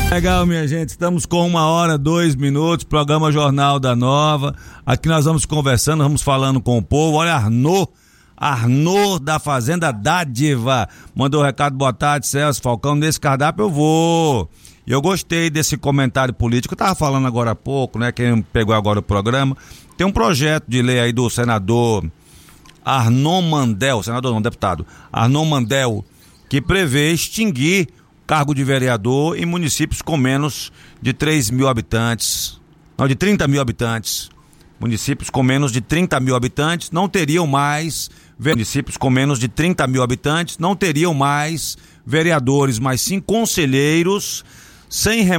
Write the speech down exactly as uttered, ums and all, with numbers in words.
Legal, minha gente, estamos com uma hora, dois minutos, programa Jornal da Nova. Aqui nós vamos conversando, vamos falando com o povo. Olha, Arnô, Arnô da Fazenda Dádiva mandou um recado: boa tarde, Celso Falcão, nesse cardápio eu vou. E eu gostei desse comentário político, eu tava falando agora há pouco, né, quem pegou agora o programa, tem um projeto de lei aí do senador Arnon Mandel, senador não, deputado, Arnon Mandel, que prevê extinguir cargo de vereador em municípios com menos de três mil habitantes, não, de trinta mil habitantes. Municípios com menos de trinta mil habitantes não teriam mais, municípios com menos de trinta mil habitantes não teriam mais vereadores, mas sim conselheiros sem